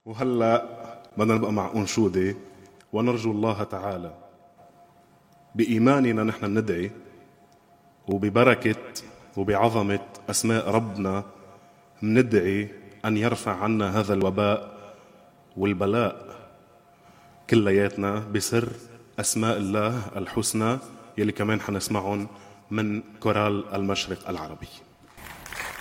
وهلأ بدنا نبقى مع أنشودة، ونرجو الله تعالى بإيماننا نحن ندعي وببركة وبعظمة أسماء ربنا ندعي أن يرفع عنا هذا الوباء والبلاء كلياتنا بسر أسماء الله الحسنى يلي كمان حنسمعهم من كورال المشرق العربي.